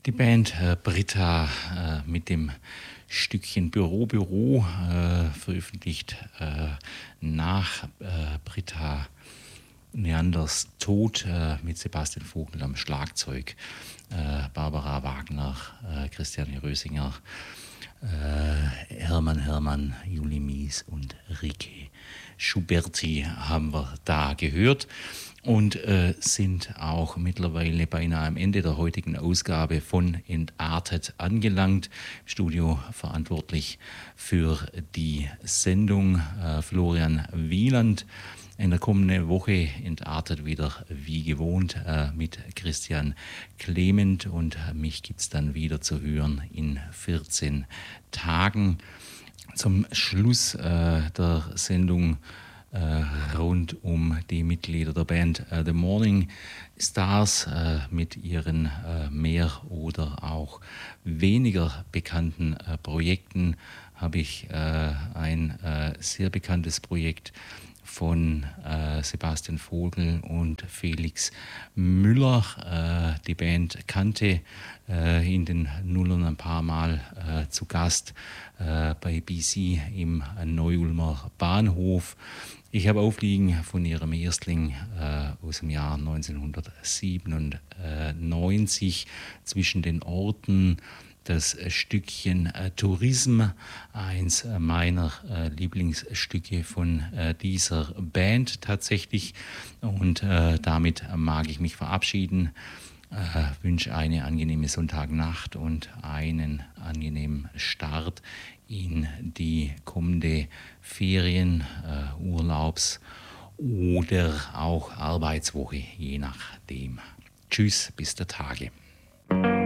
Die Band Britta mit dem Stückchen Büro veröffentlicht nach Britta Neanders Tod mit Sebastian Vogel am Schlagzeug, Barbara Wagner, Christiane Rösinger, Hermann, Juli Mies und Rike Schuberti haben wir da gehört und sind auch mittlerweile beinahe am Ende der heutigen Ausgabe von Entartet angelangt. Studio verantwortlich für die Sendung Florian Wieland. In der kommenden Woche Entartet wieder wie gewohnt mit Christian Clement und mich gibt es dann wieder zu hören in 14 Tagen. Zum Schluss der Sendung rund um die Mitglieder der Band The Morning Stars mit ihren mehr oder auch weniger bekannten Projekten habe ich ein sehr bekanntes Projekt von Sebastian Vogel und Felix Müller. Die Band kannte in den Nullern ein paar Mal zu Gast bei BC im Neu-Ulmer Bahnhof. Ich habe Aufliegen von ihrem Erstling aus dem Jahr 1997 zwischen den Orten. Das Stückchen Tourism, eins meiner Lieblingsstücke von dieser Band tatsächlich. Und damit mag ich mich verabschieden. Wünsche eine angenehme Sonntagnacht und einen angenehmen Start in die kommende Ferien-, Urlaubs- oder auch Arbeitswoche, je nachdem. Tschüss, bis der Tage.